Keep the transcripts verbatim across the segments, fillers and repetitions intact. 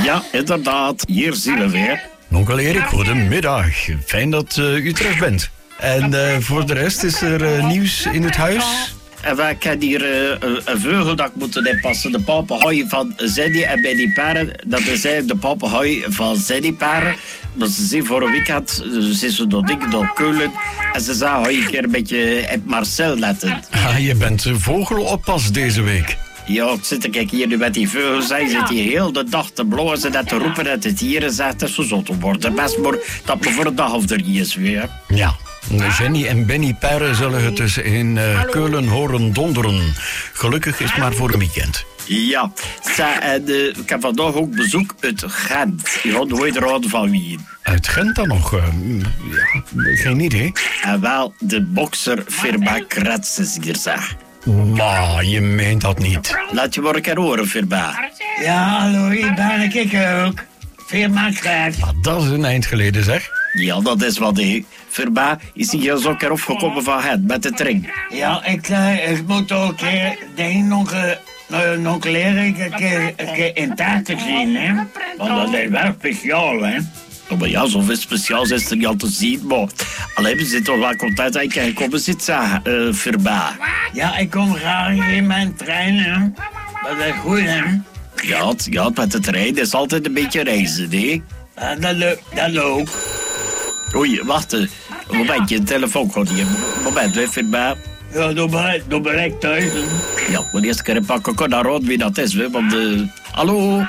Ja, inderdaad. Hier zien we weer. Onkel Erik, goedemiddag. Fijn dat uh, u terug bent. En uh, voor de rest is er uh, nieuws in het huis? En wij hebben hier uh, een veugeldak moeten inpassen. De papegaai van Zeddy en bij die paren. Dat is de papegaai van Zeddy paren. Maar ze zijn voor een weekend, ze is door dik door Keulen. En ze zei, ga je een keer een beetje in Marcel letten. Ah, je bent vogeloppas deze week. Ja, ik zit kijk hier nu met die vogels. Zij zit hier heel de dag te blozen en te roepen en te tieren. Zegt dat ze zo te worden. Best maar dat we voor een dag of drie is weer. Ja. Jenny en Benny Perre zullen het dus in uh, Keulen horen donderen. Gelukkig is het maar voor een weekend. Ja, Zij, en, uh, ik heb vandaag ook bezoek uit Gent. Ja, hoe heet er aan van wie? Uit Gent dan nog? Uh, ja, geen idee. En wel de bokserfirma Kretz is hier, zeg. Maar je meent dat niet. Laat je maar een keer horen, firma. Ja, hallo, hier ben ik ook. Firma Kretz. Ah, dat is een eind geleden, zeg. Ja, dat is wat, hé. Firma is hier zo een keer opgekomen van het met de tring. Ja, ik, uh, ik moet ook een keer, denk nog, uh, nog leren, een keer, een keer in taart te zien, hè. Want dat is wel speciaal, hè. Oh, maar ja, zoveel speciaals is er niet al te zien, maar... Alleen, we zitten toch wel content dat je komen zit, zeg, uh, firma. Ja, ik kom graag in mijn trein, hè. Dat is goed, hè. Ja, het, ja, met de trein is altijd een beetje reizen, hè. Ja, dat lukt, dat ook. Oei, wacht, een momentje, een telefoon gaat hier. Moment, hè, firma. Ja, dan ben, dan ben ik thuis. Ja, maar eerst keer pakken kan naar rond wie dat is, hè, want... Uh... Hallo?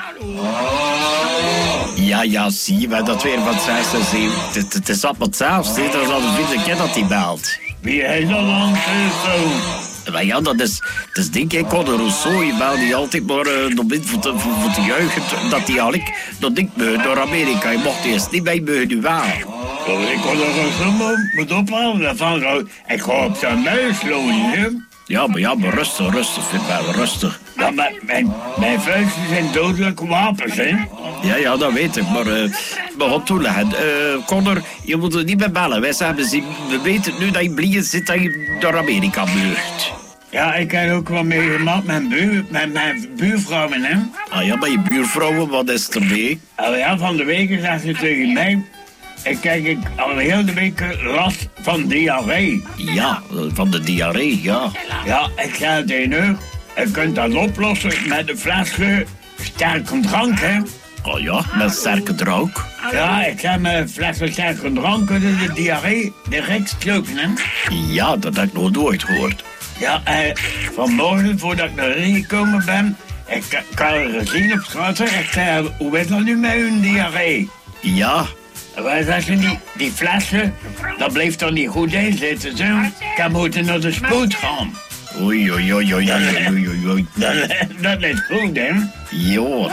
Ja, ja, zie je, dat weer van het zesde zien. Het, het is allemaal hetzelfde, hè. Dat is al de vierde keer dat hij belt. Wie is dat aan de telefoon? Maar ja, dat is, dat is denk ik, Conor Rousseau, je belt die altijd maar uh, om voor te, voor, voor te juichen, dat hij eigenlijk, dat ik me door Amerika, je mocht eerst niet bij me nu waar. Oh, ik kon er zo moet ophouden van, ik ga op zijn muis lopen, hè. Ja, maar ja, maar rustig, rustig, vind ik wel rustig. Ja, maar mijn, mijn vuisten zijn dodelijke wapens, hè. Ja, ja, dat weet ik, maar uh, we gaan toeleggen. Uh, Conor, je moet er niet meer bellen. Wij hebben zien, we weten nu dat je blij zit dat je door Amerika buurt. Ja, ik heb ook wel meegemaakt met, buur, met mijn buurvrouwen, hè. Ah ja, maar je buurvrouwen, wat is er mee? Oh ja, van de week zegt ze tegen mij... Ik kijk ik al heel de week last van diarree. Ja, van de diarree, ja. Ja, ik zei tegen u, je kunt dat oplossen met een flesje sterke drank, hè. Oh ja, met sterke drank. Ja, ik zei met een flesje sterke drank kunnen de diarree direct slukken, hè. Ja, dat heb ik nog nooit gehoord. Ja, eh, vanmorgen, voordat ik erin gekomen ben, ik had er gezien op straat, ik zei, hoe is dat nu met hun diarree? Ja. Wij zeggen, die, die flessen, dat bleef toch niet goed in zitten, zo. Ik moet naar de spoed gaan. Oei, oei, oei, oei, oei, oei, oei. Dat, dat is goed, hè? Jood.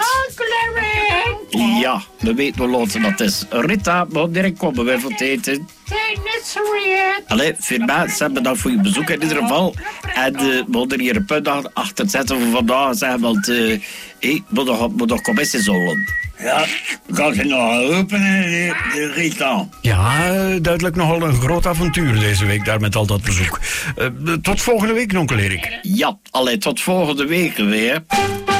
Ja, we weten hoe laat dat is. Rita, maar direct komen we voor het eten. Allee, firma, ze hebben bedankt voor je bezoek in ieder geval. En uh, we moeten hier een punt achter zetten voor vandaag. Zeggen, want uh, hey, moet nog, moet nog commissie zullen. Ja, kan ze nog openen, de, de Rita? Ja, duidelijk nogal een groot avontuur deze week daar met al dat bezoek. Uh, tot volgende week, onkel Erik. Ja, allee, tot volgende week weer.